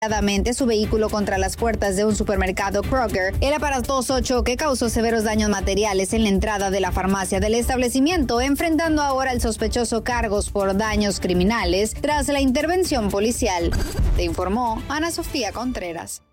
su vehículo contra las puertas de un supermercado Kroger. El aparatoso choque causó severos daños materiales en la entrada de la farmacia del establecimiento, enfrentando ahora el sospechoso cargos por daños criminales tras la intervención policial. Te informó Ana Sofía Contreras.